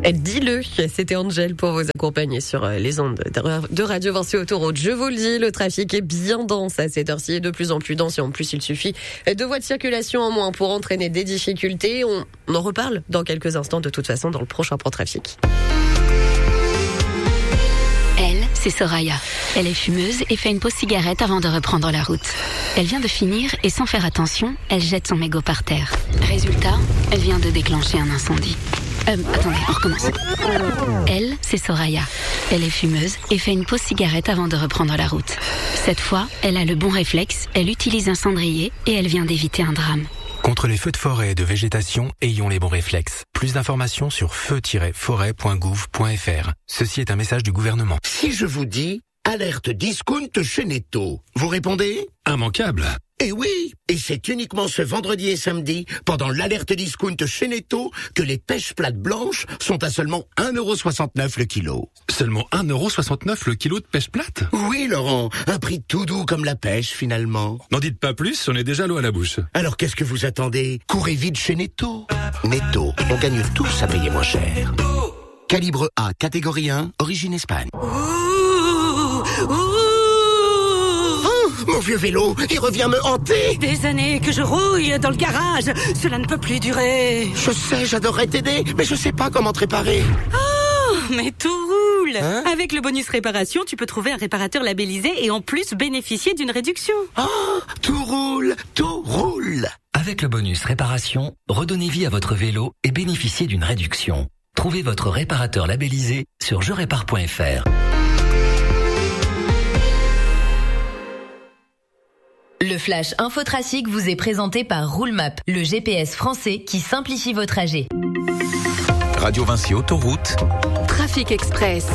Dis-le, c'était Angel pour vous accompagner sur les ondes de Radio Vinci Autoroute. Je vous le dis, le trafic est bien dense à cette heure-ci et de plus en plus dense. Et en plus, il suffit de voies de circulation en moins pour entraîner des difficultés. On en reparle dans quelques instants, de toute façon, dans le prochain point trafic. Elle, c'est Soraya. Elle est fumeuse et fait une pause cigarette avant de reprendre la route. Elle vient de finir et sans faire attention, elle jette son mégot par terre. Résultat, elle vient de déclencher un incendie. Attendez, on recommence. Elle, c'est Soraya. Elle est fumeuse et fait une pause cigarette avant de reprendre la route. Cette fois, elle a le bon réflexe, elle utilise un cendrier et elle vient d'éviter un drame. Contre les feux de forêt et de végétation, ayons les bons réflexes. Plus d'informations sur feu-forêt.gouv.fr. Ceci est un message du gouvernement. Si je vous dis alerte discount chez Netto, vous répondez ? Immanquable. Eh oui, et c'est uniquement ce vendredi et samedi, pendant l'alerte discount chez Netto, que les pêches plates blanches sont à seulement 1,69€ le kilo. Seulement 1,69€ le kilo de pêche plate ? Oui, Laurent, un prix tout doux comme la pêche, finalement. N'en dites pas plus, on est déjà l'eau à la bouche. Alors qu'est-ce que vous attendez ? Courez vite chez Netto. Netto, on gagne tous à payer moins cher. Calibre A, catégorie 1, origine Espagne. Mon vieux vélo, il revient me hanter. Des années que je rouille dans le garage. Cela ne peut plus durer. Je sais, j'adorerais t'aider, mais je sais pas comment te réparer. Oh, mais tout roule. Hein ? Avec le bonus réparation, tu peux trouver un réparateur labellisé et en plus bénéficier d'une réduction. Oh, tout roule, tout roule. Avec le bonus réparation, redonnez vie à votre vélo et bénéficiez d'une réduction. Trouvez votre réparateur labellisé sur jerépare.fr. Le Flash Infotrafic vous est présenté par Roulemap, le GPS français qui simplifie vos trajets. Radio Vinci Autoroute. Trafic Express.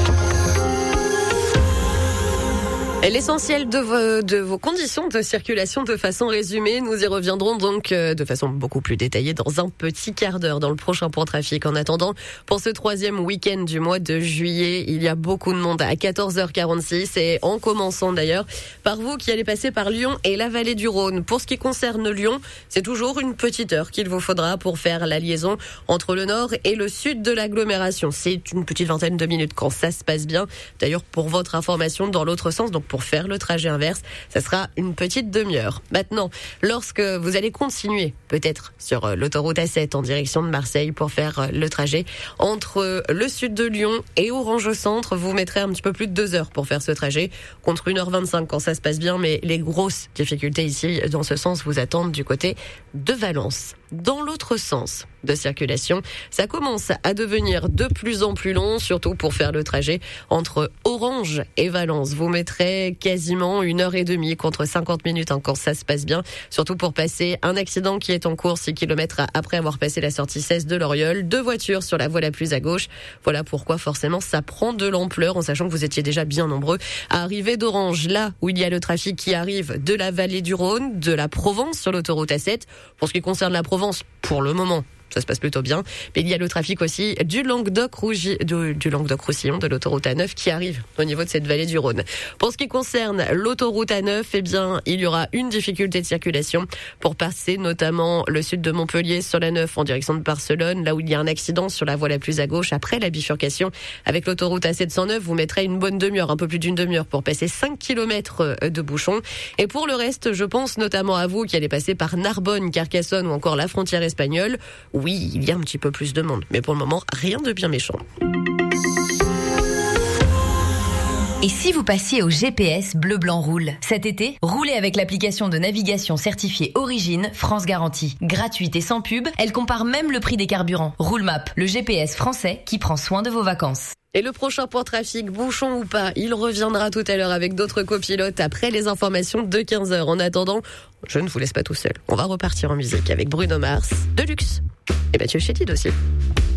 Et l'essentiel de vos conditions de circulation de façon résumée, nous y reviendrons donc de façon beaucoup plus détaillée dans un petit quart d'heure dans le prochain point trafic. En attendant, pour ce troisième week-end du mois de juillet, il y a beaucoup de monde à 14h46 et en commençant d'ailleurs par vous qui allez passer par Lyon et la vallée du Rhône. Pour ce qui concerne Lyon, c'est toujours une petite heure qu'il vous faudra pour faire la liaison entre le nord et le sud de l'agglomération. C'est une petite vingtaine de minutes quand ça se passe bien. D'ailleurs, pour votre information, dans l'autre sens, donc pour faire le trajet inverse, ça sera une petite demi-heure. Maintenant, lorsque vous allez continuer, peut-être sur l'autoroute A7 en direction de Marseille pour faire le trajet entre le sud de Lyon et Orange au centre, vous mettrez un petit peu plus de 2 heures pour faire ce trajet, contre 1h25 quand ça se passe bien, mais les grosses difficultés ici, dans ce sens, vous attendent du côté de Valence. Dans l'autre sens de circulation, ça commence à devenir de plus en plus long, surtout pour faire le trajet entre Orange et Valence. Vous mettrez quasiment 1h30 contre 50 minutes quand ça se passe bien, surtout pour passer un accident qui est en cours 6 km après avoir passé la sortie 16 de l'Oriol. 2 voitures sur la voie la plus à gauche. Voilà pourquoi forcément ça prend de l'ampleur, en sachant que vous étiez déjà bien nombreux à arriver d'Orange, là où il y a le trafic qui arrive de la vallée du Rhône, de la Provence sur l'autoroute A7. Pour ce qui concerne la Provence, pour le moment, ça se passe plutôt bien. Mais il y a le trafic aussi du Languedoc-Roussillon, de l'autoroute A9 qui arrive au niveau de cette vallée du Rhône. Pour ce qui concerne l'autoroute A9, eh bien, il y aura une difficulté de circulation pour passer notamment le sud de Montpellier sur la 9 en direction de Barcelone, là où il y a un accident sur la voie la plus à gauche après la bifurcation avec l'autoroute A709. Vous mettrez une bonne demi-heure, un peu plus d'une demi-heure pour passer 5 km de bouchons. Et pour le reste, je pense notamment à vous qui allez passer par Narbonne, Carcassonne ou encore la frontière espagnole. Oui, il y a un petit peu plus de monde, mais pour le moment, rien de bien méchant. Et si vous passiez au GPS Bleu Blanc Roule ? Cet été, roulez avec l'application de navigation certifiée Origine France Garantie. Gratuite et sans pub, elle compare même le prix des carburants. Roulemap, le GPS français qui prend soin de vos vacances. Et le prochain point trafic, bouchon ou pas, il reviendra tout à l'heure avec d'autres copilotes après les informations de 15h. En attendant, je ne vous laisse pas tout seul. On va repartir en musique avec Bruno Mars, Deluxe et Mathieu Chédid aussi.